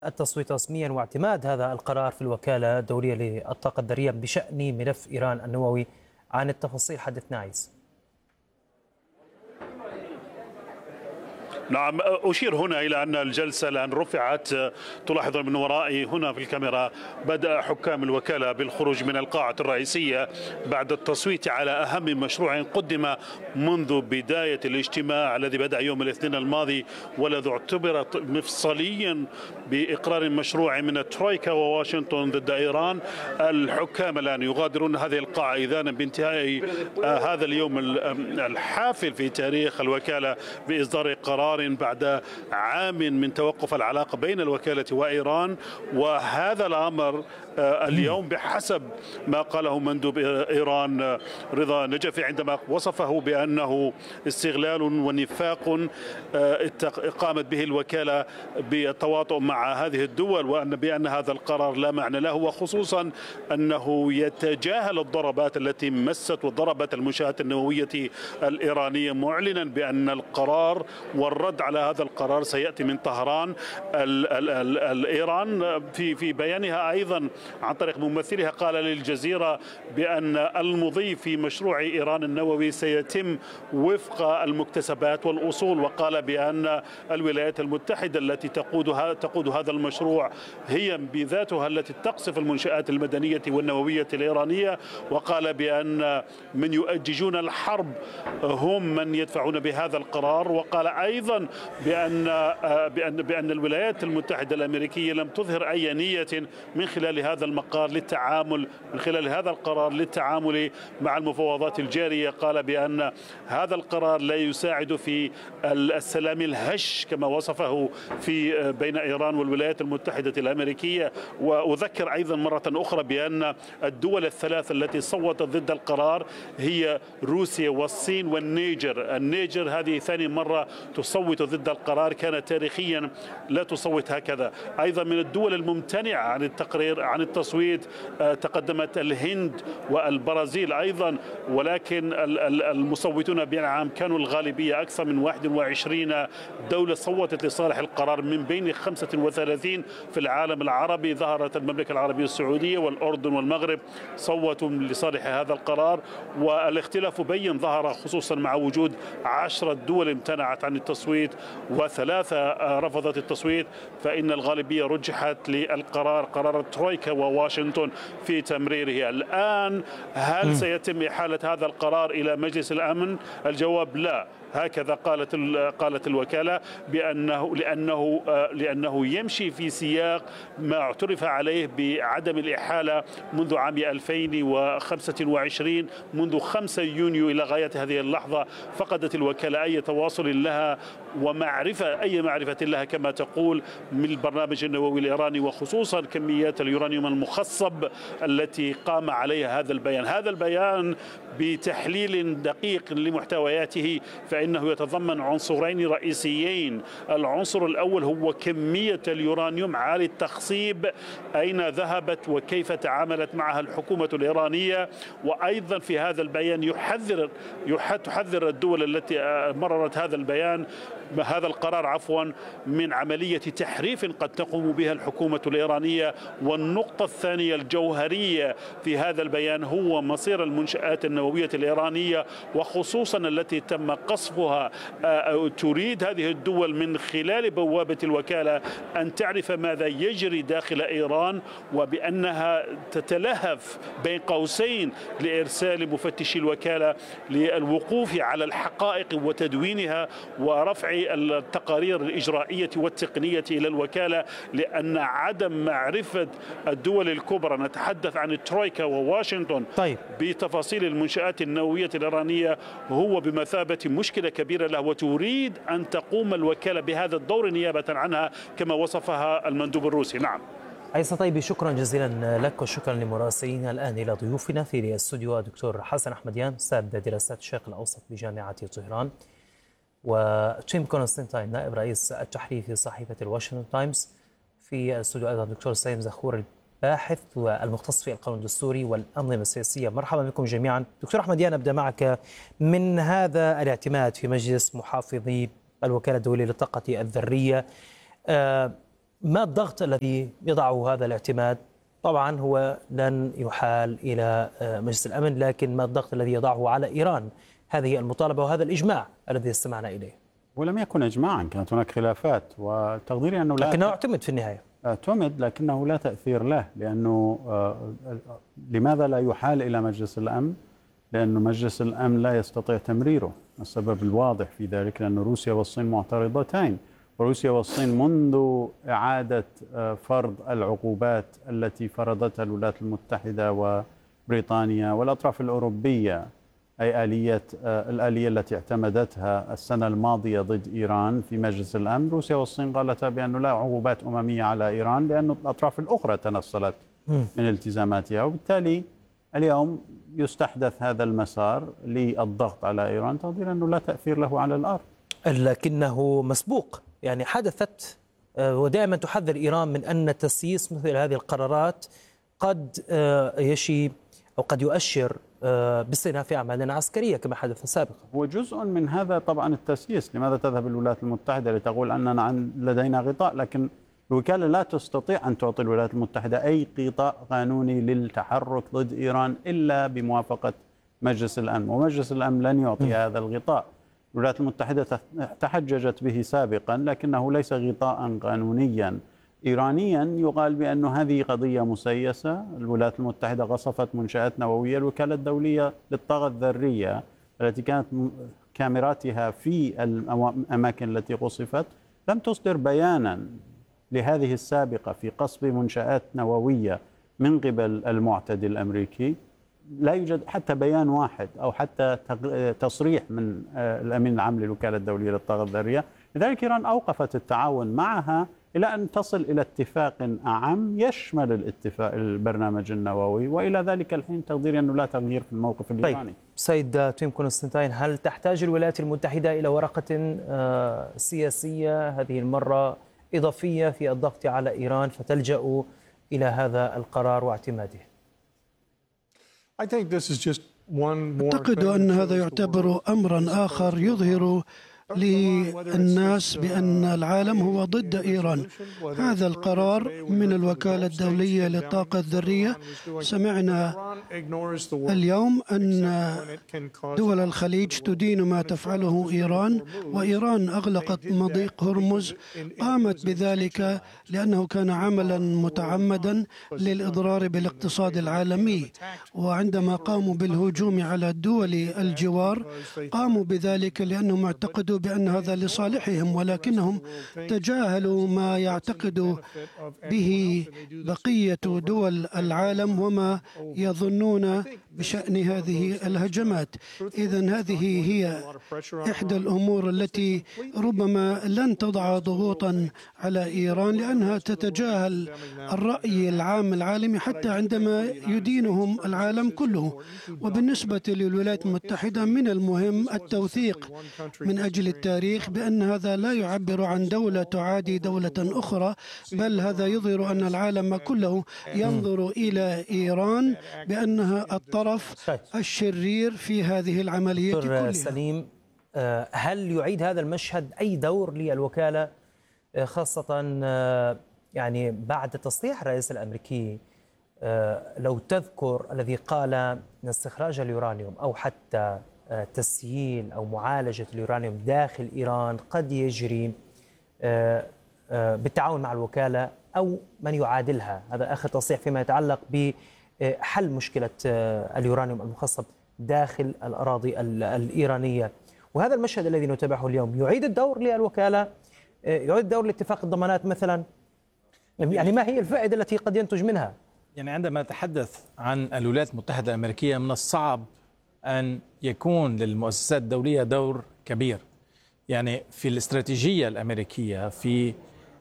التصويت رسميا واعتماد هذا القرار في الوكالة الدولية للطاقة الذرية بشأن ملف إيران النووي. عن التفاصيل حدثنا عيسى. نعم، أشير هنا إلى أن الجلسة الآن رفعت. تلاحظ من ورائي هنا في الكاميرا بدأ حكام الوكالة بالخروج من القاعة الرئيسية بعد التصويت على أهم مشروع قدم منذ بداية الاجتماع الذي بدأ يوم الاثنين الماضي، والذي اعتبر مفصليا بإقرار مشروع من الترويكا وواشنطن ضد إيران. الحكام الآن يغادرون هذه القاعة إذانا بانتهاء هذا اليوم الحافل في تاريخ الوكالة بإصدار قرار بعد عام من توقف العلاقة بين الوكالة وإيران. وهذا الأمر اليوم بحسب ما قاله مندوب إيران رضا نجفي عندما وصفه بأنه استغلال ونفاق قامت به الوكالة بالتواطؤ مع هذه الدول، وأن بأن هذا القرار لا معنى له، وخصوصا أنه يتجاهل الضربات التي مست وضربت المنشآت النووية الإيرانية، معلنا بأن القرار والرد على هذا القرار سيأتي من طهران. إيران في بيانها أيضا عن طريق ممثلها قال للجزيرة بأن المضي في مشروع إيران النووي سيتم وفق المكتسبات والأصول، وقال بأن الولايات المتحدة التي تقود هذا المشروع هي بذاتها التي تقصف المنشآت المدنية والنووية الإيرانية، وقال بأن من يؤججون الحرب هم من يدفعون بهذا القرار. وقال أيضا بأن الولايات المتحدة الأمريكية لم تظهر أي نية من خلال هذا القرار للتعامل مع المفاوضات الجارية. قال بأن هذا القرار لا يساعد في السلام الهش كما وصفه في بين إيران والولايات المتحدة الأمريكية. وأذكر أيضا مرة أخرى بأن الدول الثلاث التي صوتت ضد القرار هي روسيا والصين والنيجر. النيجر هذه ثاني مرة تصوت ضد القرار، كانت تاريخيا لا تصوت هكذا. أيضا من الدول الممتنعة عن التصويت تقدمت الهند والبرازيل أيضا، ولكن المصوتون بنعم كانوا الغالبية. أكثر من 21 دولة صوتت لصالح القرار من بين 35 في العالم العربي. ظهرت المملكة العربية السعودية والأردن والمغرب صوتوا لصالح هذا القرار، والاختلاف بين ظهر خصوصا مع وجود 10 دول امتنعت عن التصويت وثلاثة رفضت التصويت، فإن الغالبية رجحت للقرار، قرار الترويكا وواشنطن في تمريره. الآن هل سيتم إحالة هذا القرار إلى مجلس الأمن؟ الجواب لا. هكذا قالت الوكالة لأنه يمشي في سياق ما اعترف عليه بعدم الإحالة منذ عام 2025. منذ 5 يونيو إلى غاية هذه اللحظة فقدت الوكالة أي تواصل لها أي معرفة لها كما تقول من البرنامج النووي الإيراني، وخصوصا كميات اليورانيوم المخصب التي قام عليها هذا البيان. هذا البيان بتحليل دقيق لمحتوياته فإنه يتضمن عنصرين رئيسيين. العنصر الأول هو كمية اليورانيوم عالي التخصيب، أين ذهبت وكيف تعاملت معها الحكومة الإيرانية. وأيضا في هذا البيان تحذر الدول التي مررت هذا القرار من عملية تحريف قد تقوم بها الحكومة الإيرانية. والنقطة الثانية الجوهرية في هذا البيان هو مصير المنشآت النووية الإيرانية، وخصوصا التي تم قصفها. تريد هذه الدول من خلال بوابة الوكالة أن تعرف ماذا يجري داخل إيران، وبأنها تتلهف بين قوسين لإرسال مفتشي الوكالة للوقوف على الحقائق وتدوينها ورفع التقارير الإجرائية والتقنية إلى الوكالة، لأن عدم معرفة الدول الكبرى، نتحدث عن الترويكا وواشنطن، بتفاصيل المنشآت النووية الإيرانية هو بمثابة مشكلة كبيرة له، وتريد أن تقوم الوكالة بهذا الدور نيابة عنها كما وصفها المندوب الروسي. نعم عيسى طيبي، شكرا جزيلا لك وشكرا لمراسلينا. الآن إلى ضيوفنا في الاستوديو الدكتور حسن أحمديان، أستاذ دراسات الشرق الأوسط بجامعة طهران، وتيم كونستانتين نائب رئيس التحرير في صحيفة الواشنطن تايمز. في الاستوديو أيضا الدكتور سليم زخور، الباحث والمختص في القانون الدستوري والأنظمة السياسية. مرحبا بكم جميعا. دكتور أحمديان، أبدأ معك. من هذا الاعتماد في مجلس محافظي الوكالة الدولية للطاقة الذرية، ما الضغط الذي يضعه هذا الاعتماد؟ طبعا هو لن يحال إلى مجلس الأمن، لكن ما الضغط الذي يضعه على إيران؟ هذه المطالبة وهذا الإجماع الذي استمعنا إليه. ولم يكن إجماعا، كانت هناك خلافات، وتقديري أنه لكنه اعتمد في النهاية. اعتمد لكنه لا تأثير له، لأنه لماذا لا يحال إلى مجلس الأمن؟ لأن مجلس الأمن لا يستطيع تمريره. السبب الواضح في ذلك لأن روسيا والصين معترضتين، وروسيا والصين منذ إعادة فرض العقوبات التي فرضتها الولايات المتحدة وبريطانيا والأطراف الأوروبية، أي الآلية التي اعتمدتها السنة الماضية ضد إيران في مجلس الأمن، روسيا والصين قالتا بأنه لا عقوبات أممية على إيران لأن الأطراف الأخرى تنصلت من التزاماتها، وبالتالي اليوم يستحدث هذا المسار للضغط على إيران، تقدير أنه لا تأثير له على الأرض. لكنه مسبوق، يعني حدثت، ودائما تحذر إيران من أن تسييس مثل هذه القرارات قد يشي أو قد يؤشر باستئناف أعمال عسكرية كما حدث سابقا. هو جزء من هذا طبعا التسييس. لماذا تذهب الولايات المتحدة لتقول أننا لدينا غطاء؟ لكن الوكالة لا تستطيع أن تعطي الولايات المتحدة أي غطاء قانوني للتحرك ضد إيران إلا بموافقة مجلس الأمن، ومجلس الأمن لن يعطي هذا الغطاء. الولايات المتحدة تحججت به سابقا لكنه ليس غطاء قانونيا. إيرانيا يقال بأن هذه قضية مسيسة، الولايات المتحدة قصفت منشآت نووية. الوكالة الدولية للطاقة الذرية التي كانت كاميراتها في الأماكن التي قصفت لم تصدر بيانا لهذه السابقة في قصف منشآت نووية من قبل المعتدي الأمريكي. لا يوجد حتى بيان واحد أو حتى تصريح من الأمين العام للوكالة الدولية للطاقة الذرية. لذلك إيران أوقفت التعاون معها إلى أن تصل إلى اتفاق أعم يشمل الاتفاق البرنامج النووي، وإلى ذلك الحين تقديري أنه لا تغيير في الموقف الإيراني. طيب سيد تيم كونستانتين، هل تحتاج الولايات المتحدة إلى ورقة سياسية هذه المرة إضافية في الضغط على إيران فتلجأ إلى هذا القرار واعتماده؟ أعتقد أن هذا يعتبر أمرا آخر يظهر للناس بأن العالم هو ضد إيران. هذا القرار من الوكالة الدولية للطاقة الذرية. سمعنا اليوم أن دول الخليج تدين ما تفعله إيران، وإيران أغلقت مضيق هرمز، قامت بذلك لأنه كان عملا متعمدا للإضرار بالاقتصاد العالمي. وعندما قاموا بالهجوم على الدول الجوار قاموا بذلك لأنهم اعتقدوا بأن هذا لصالحهم، ولكنهم تجاهلوا ما يعتقد به بقية دول العالم وما يظنون بشأن هذه الهجمات. إذن هذه هي إحدى الأمور التي ربما لن تضع ضغوطا على إيران، لأنها تتجاهل الرأي العام العالمي حتى عندما يدينهم العالم كله. وبالنسبة للولايات المتحدة من المهم التوثيق من أجل التاريخ بأن هذا لا يعبر عن دولة تعادي دولة أخرى، بل هذا يظهر أن العالم كله ينظر إلى إيران بأنها الطرف الشرير في هذه العملية كلها. سليم، هل يعيد هذا المشهد أي دور للوكالة، خاصة يعني بعد تصريح الرئيس الأمريكي لو تذكر الذي قال أن استخراج اليورانيوم أو حتى تسييل أو معالجة اليورانيوم داخل إيران قد يجري بالتعاون مع الوكالة أو من يعادلها. هذا آخر تصريح فيما يتعلق بحل مشكلة اليورانيوم المخصب داخل الأراضي الإيرانية. وهذا المشهد الذي نتابعه اليوم يعيد الدور للوكالة، يعيد الدور لاتفاق الضمانات مثلا. يعني ما هي الفائدة التي قد ينتج منها؟ يعني عندما نتحدث عن الولايات المتحدة الأمريكية من الصعب أن يكون للمؤسسات الدولية دور كبير. يعني في الاستراتيجية الأمريكية، في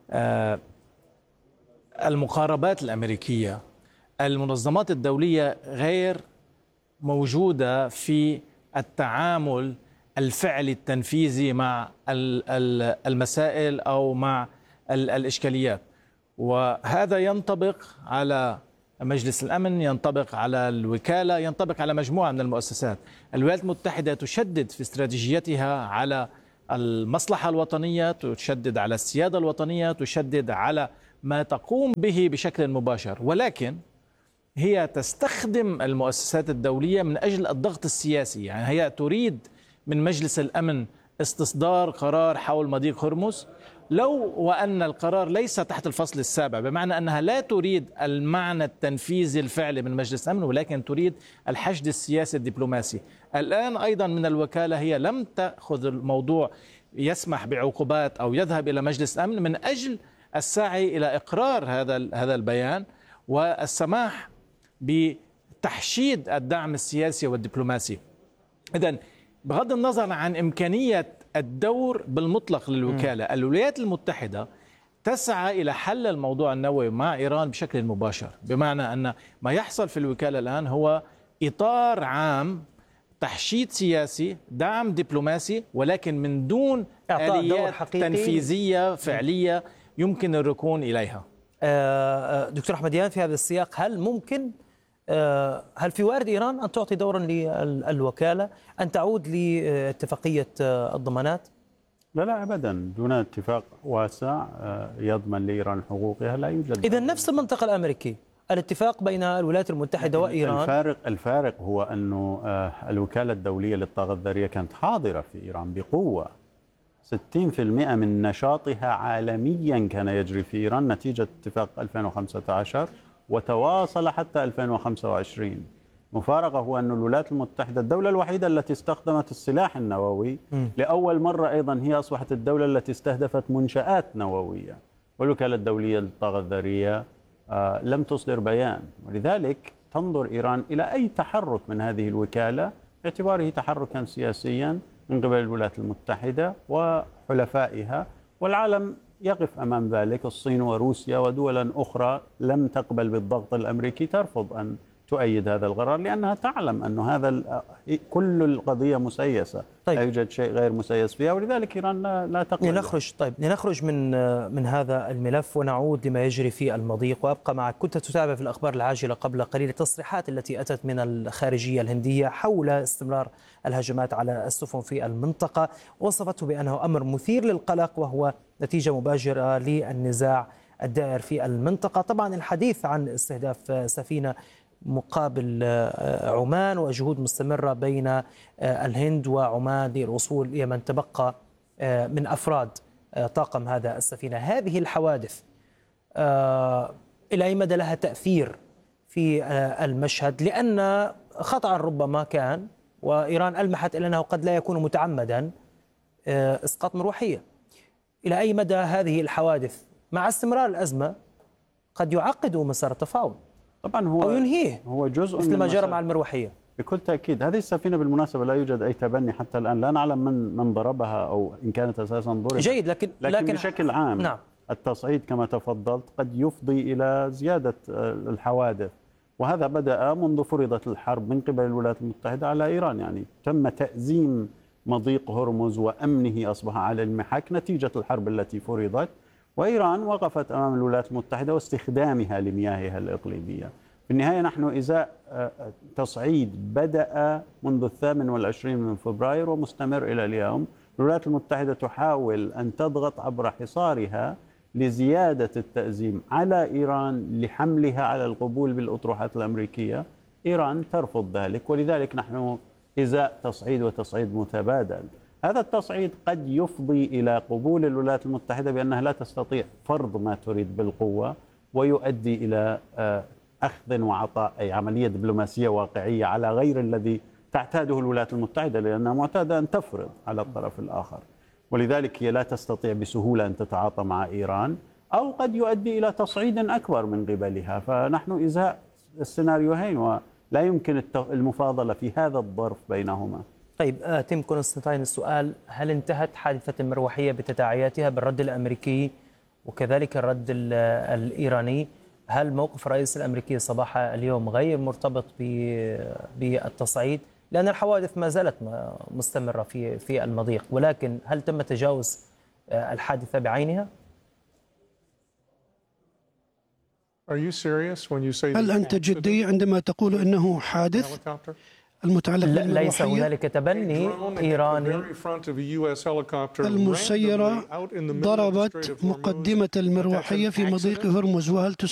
المقاربات الأمريكية، المنظمات الدولية غير موجودة في التعامل الفعلي التنفيذي مع المسائل أو مع الإشكاليات. وهذا ينطبق على مجلس الأمن، ينطبق على الوكالة، ينطبق على مجموعة من المؤسسات. الولايات المتحدة تشدد في استراتيجيتها على المصلحة الوطنية، تشدد على السيادة الوطنية، تشدد على ما تقوم به بشكل مباشر، ولكن هي تستخدم المؤسسات الدولية من أجل الضغط السياسي. يعني هي تريد من مجلس الأمن استصدار قرار حول مضيق هرمز، لو وأن القرار ليس تحت الفصل السابع، بمعنى أنها لا تريد المعنى التنفيذي الفعلي من مجلس الأمن، ولكن تريد الحشد السياسي الدبلوماسي. الآن أيضا من الوكالة هي لم تأخذ الموضوع يسمح بعقوبات أو يذهب إلى مجلس الأمن من أجل السعي إلى إقرار هذا البيان والسماح بتحشيد الدعم السياسي والدبلوماسي. إذن بغض النظر عن إمكانية الدور بالمطلق للوكالة، الولايات المتحدة تسعى إلى حل الموضوع النووي مع إيران بشكل مباشر، بمعنى أن ما يحصل في الوكالة الآن هو إطار عام، تحشيد سياسي، دعم دبلوماسي، ولكن من دون آليات تنفيذية فعلية يمكن الركون إليها. دكتور أحمديان، في هذا السياق هل في وارد إيران أن تعطي دورا للوكالة أن تعود لاتفاقية الضمانات؟ لا أبدا، دون اتفاق واسع يضمن لإيران حقوقها لا يوجد. إذا نفس المنطقة الأمريكي، الاتفاق بين الولايات المتحدة وإيران. الفارق هو أنه الوكالة الدولية للطاقة الذرية كانت حاضرة في إيران بقوة. 60% من نشاطها عالميا كان يجري في إيران نتيجة اتفاق 2015 وتواصل حتى 2025. مفارقة هو أن الولايات المتحدة الدولة الوحيدة التي استخدمت السلاح النووي لأول مرة أيضا هي أصبحت الدولة التي استهدفت منشآت نووية، والوكالة الدولية للطاقة الذرية لم تصدر بيان. ولذلك تنظر إيران إلى أي تحرك من هذه الوكالة باعتباره تحركا سياسيا من قبل الولايات المتحدة وحلفائها، والعالم يقف أمام ذلك. الصين وروسيا ودولا أخرى لم تقبل بالضغط الأمريكي ترفض أن تؤيد هذا القرار لأنها تعلم أن كل القضية مسيسة. طيب. لا يوجد شيء غير مسيس فيها، ولذلك إيران لا تقبل. لنخرج من هذا الملف ونعود لما يجري في المضيق، وأبقى معك. كنت تتابع في الأخبار العاجلة قبل قليل التصريحات التي أتت من الخارجية الهندية حول استمرار الهجمات على السفن في المنطقة، وصفته بأنه أمر مثير للقلق وهو نتيجة مباشرة للنزاع الدائر في المنطقة. طبعا الحديث عن استهداف سفينة مقابل عمان وجهود مستمرة بين الهند وعمان للوصول إلى من تبقى من أفراد طاقم هذا السفينة. هذه الحوادث إلى أي مدى لها تأثير في المشهد؟ لأن خطأ ربما كان، وإيران ألمحت إلى أنه قد لا يكون متعمدا، إسقاط مروحية. إلى أي مدى هذه الحوادث مع استمرار الأزمة قد يعقد مسار التفاوض طبعا أو ينهيه، هو جزء مثل ما جرى مع المروحية؟ بكل تأكيد. هذه السفينة بالمناسبة لا يوجد أي تبني حتى الآن، لا نعلم من ضربها أو إن كانت أساسا ضربت. جيد، لكن بشكل عام نعم. التصعيد كما تفضلت قد يفضي إلى زيادة الحوادث، وهذا بدأ منذ فرضت الحرب من قبل الولايات المتحدة على إيران. يعني تم تأزيم مضيق هرمز وأمنه أصبح على المحك نتيجة الحرب التي فرضت، وإيران وقفت أمام الولايات المتحدة واستخدامها لمياهها الإقليمية. في النهاية نحن إزاء تصعيد بدأ منذ 28 من فبراير ومستمر إلى اليوم. الولايات المتحدة تحاول أن تضغط عبر حصارها لزيادة التأزيم على إيران لحملها على القبول بالأطروحات الأمريكية. إيران ترفض ذلك، ولذلك نحن إزاء تصعيد وتصعيد متبادل. هذا التصعيد قد يفضي إلى قبول الولايات المتحدة بأنها لا تستطيع فرض ما تريد بالقوة، ويؤدي إلى أخذ وعطاء، أي عملية دبلوماسية واقعية على غير الذي تعتاده الولايات المتحدة، لأنها معتادة أن تفرض على الطرف الآخر، ولذلك هي لا تستطيع بسهولة أن تتعاطى مع إيران، أو قد يؤدي إلى تصعيد أكبر من قبلها. فنحن إزاء السيناريوهين ولا يمكن المفاضلة في هذا الظرف بينهما. طيب تيم كونستانتين، السؤال: هل انتهت حادثة المروحية بتداعياتها بالرد الأمريكي وكذلك الرد الإيراني؟ هل موقف الرئيس الأمريكي صباح اليوم غير مرتبط بالتصعيد؟ لأن الحوادث ما زالت مستمرة في المضيق، ولكن هل تم تجاوز الحادثة بعينها؟ هل أنت جدي عندما تقول إنه حادث؟ المتعلق ليس هنالك تبني إيراني. المسيرة ضربت مقدمة المروحية في مضيق هرمز، وهل